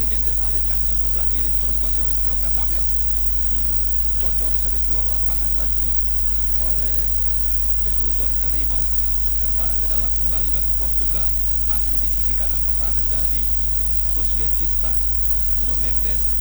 Masih Mendes alirkan ke sektor belah kiri, mencoba dikuasai oleh Bruno Fernandes. Dicocor saja keluar lapangan tadi oleh Beruzon Karimo. Lemparan ke dalam kembali bagi Portugal. Masih di sisi kanan pertahanan dari Uzbekistan.